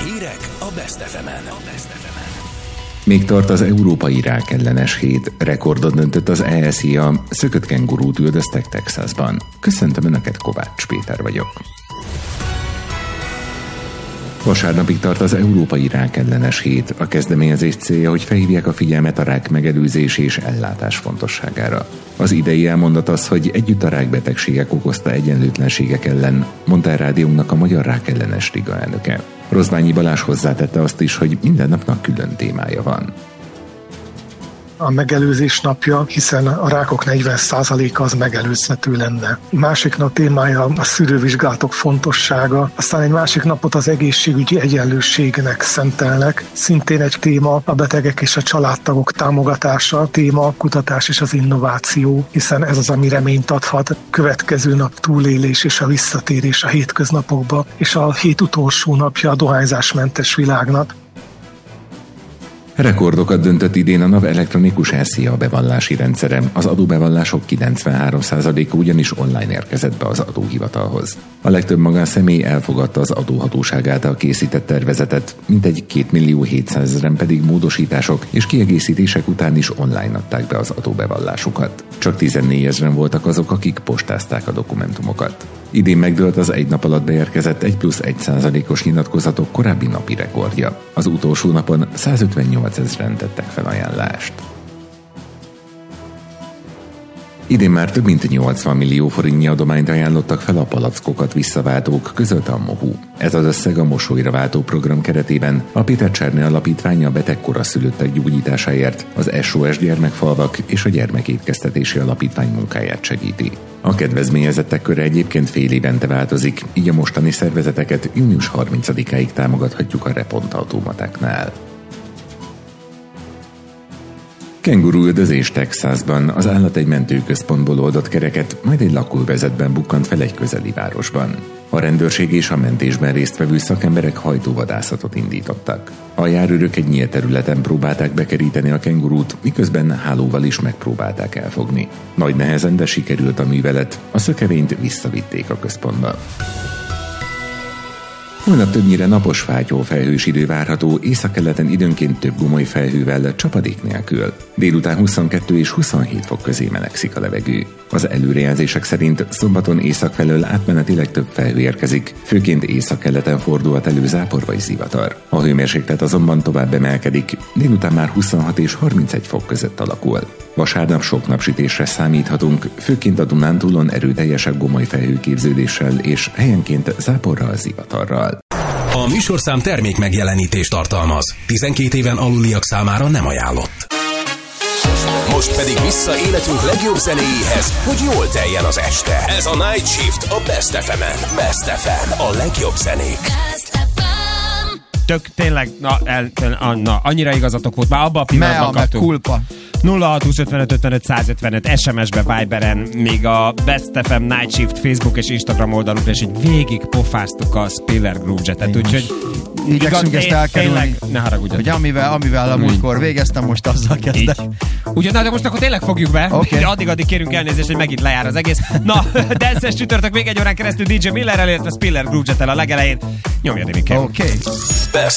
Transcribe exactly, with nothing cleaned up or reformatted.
Hírek a Best ef emen. Még tart az európai rákellenes hét, rekordot döntött az é es i á, szökött kengurút üldöztek Texasban. Köszöntöm Önöket, Kovács Péter vagyok. Vasárnapig tart az európai rákellenes hét. A kezdeményezés célja, hogy felhívják a figyelmet a rák megelőzés és ellátás fontosságára. Az idei elmondat az, hogy együtt a rákbetegségek okozta egyenlőtlenségek ellen, mondta a rádiónknak a Magyar Rákellenes Liga elnöke. Rozványi Balázs hozzátette azt is, hogy minden napnak külön témája van. A megelőzés napja, hiszen a rákok negyven százaléka az megelőzhető lenne. Másik nap témája a szűrővizsgálatok fontossága, aztán egy másik napot az egészségügyi egyenlőségnek szentelnek. Szintén egy téma a betegek és a családtagok támogatása, a téma a kutatás és az innováció, hiszen ez az, ami reményt adhat. Következő nap túlélés és a visszatérés a hétköznapokba, és a hét utolsó napja a dohányzásmentes világnap. Rekordokat döntött idén a NAV elektronikus é es i á bevallási rendszere. Az adóbevallások kilencvenhárom százaléka ugyanis online érkezett be az adóhivatalhoz. A legtöbb magánszemély elfogadta az adóhatóság által készített tervezetet, mintegy kétmillió-hétszázezren pedig módosítások és kiegészítések után is online adták be az adóbevallásukat. Csak tizennégyezren voltak azok, akik postázták a dokumentumokat. Idén megdőlt az egy nap alatt beérkezett egy plusz egy százalékos nyilatkozatok korábbi napi rekordja. Az utolsó napon százötvennyolcezren tettek felajánlást. Idén már több mint nyolcvan millió forintnyi adományt ajánlottak fel a palackokat visszaváltók, közölte a MOHU. Ez az összeg a Mosolyra váltó program keretében a Péter Csárne Alapítvány a beteg koraszülöttek gyógyításáért, az es o es Gyermekfalvak és a Gyermekétkeztetési Alapítvány munkáját segíti. A kedvezményezettek köre egyébként fél évente változik, így a mostani szervezeteket június harmincadikáig támogathatjuk a Repont automatáknál. Kenguruüldözés Texasban. Az állat egy mentőközpontból oldott kereket, majd egy lakóövezetben bukkant fel egy közeli városban. A rendőrség és a mentésben résztvevő szakemberek hajtóvadászatot indítottak. A járőrök egy nyílt területen próbálták bekeríteni a kengurút, miközben hálóval is megpróbálták elfogni. Nagy nehezen, de sikerült a művelet. A szökevényt visszavitték a központba. Holnap többnyire napos fátyó felhős idő várható, északkeleten időnként több gomoly felhővel, csapadék nélkül. Délután huszonkettő és huszonhét fok közé melegszik a levegő. Az előrejelzések szerint szombaton észak felől átmenetileg több felhő érkezik, főként északkeleten fordulhat elő zápor vagy zivatar. A hőmérséklet azonban tovább emelkedik, délután már huszonhat és harmincegy fok között alakul. Vasárnap sok napsütésre számíthatunk, főként a Dunántúlon erőteljesebb gomoly felhőképződéssel és helyenként záporral, zivatarral. A műsorszám termék megjelenítést tartalmaz. tizenkét éven aluliak számára nem ajánlott. Most pedig vissza életünk legjobb zenéjéhez, hogy jól teljen az este. Ez a Night Shift a Best ef emen. Best ef em, a legjobb zenék. Tök, tényleg, na, el, na, annyira igazatok volt, már abban a pillanatban kaptunk. Mea, meg kulpa. nulla hat húsz ötvenöt ötvenöt százötvenöt es em es-be, Viberen, még a Best ef em Night Shift Facebook és Instagram oldalunkra, és így végig pofáztuk a Spiller Groovejet-et, úgyhogy igyekszünk ezt elkerülni. Tényleg, ne haragudjatok. Hogy amivel, amivel a múltkor végeztem, most azzal kezdek. Ugyan, de most akkor tényleg fogjuk be. Okay. Addig-addig kérünk elnézést, hogy megint lejár az egész. Na, Dances csütörtök még egy órán keresztül dé dzsé Millerrel, illetve Spiller Groovejet-el a legelején. Nyomja, Dimi, Oké. Okay.